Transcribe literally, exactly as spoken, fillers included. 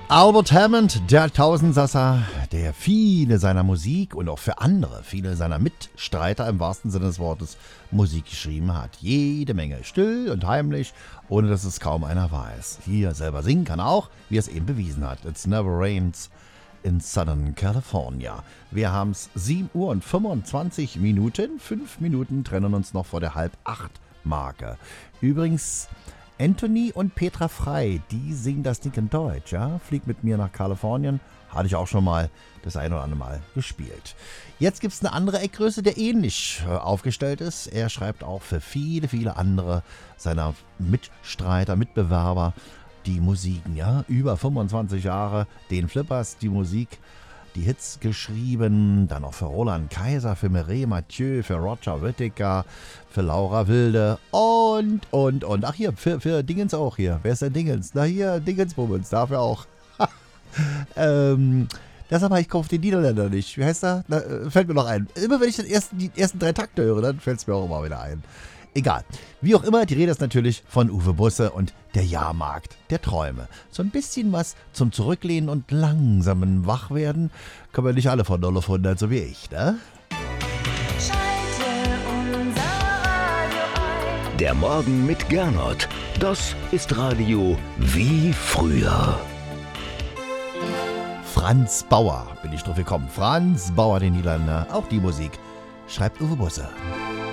Albert Hammond, der Tausendsasser, der viele seiner Musik und auch für andere, viele seiner Mitstreiter im wahrsten Sinne des Wortes Musik geschrieben hat. Jede Menge, still und heimlich, ohne dass es kaum einer weiß. Hier selber singen kann er auch, wie er es eben bewiesen hat. It's never rains in Southern California. Wir haben es sieben Uhr und fünfundzwanzig Minuten. Fünf Minuten trennen uns noch vor der halb acht Marke. Übrigens, Anthony und Petra Frei, die singen das Ding in Deutsch, ja? Flieg mit mir nach Kalifornien, hatte ich auch schon mal das ein oder andere Mal gespielt. Jetzt gibt es eine andere Eckgröße, der ähnlich äh, aufgestellt ist. Er schreibt auch für viele, viele andere seiner Mitstreiter, Mitbewerber die Musiken, ja? Über fünfundzwanzig Jahre, den Flippers, die Musik, die Hits geschrieben, dann auch für Roland Kaiser, für Mireille Mathieu, für Roger Whittaker, für Laura Wilde und, und, und. Ach hier, für, für Dingens auch hier. Wer ist denn Dingens? Na hier, Dingensbummens, dafür auch. ähm, das aber, ich kaufe den Niederländer nicht. Wie heißt er? Na, fällt mir noch ein. Immer wenn ich den ersten, die ersten drei Takte höre, dann fällt es mir auch immer wieder ein. Egal. Wie auch immer, die Rede ist natürlich von Uwe Busse und der Jahrmarkt der Träume. So ein bisschen was zum Zurücklehnen und langsamen Wachwerden können wir nicht alle von null auf hundert, so wie ich, ne? Schalte unser Radio ein. Der Morgen mit Gernot. Das ist Radio wie früher. Franz Bauer bin ich drauf gekommen. Franz Bauer, den Niederländer. Auch die Musik schreibt Uwe Busse.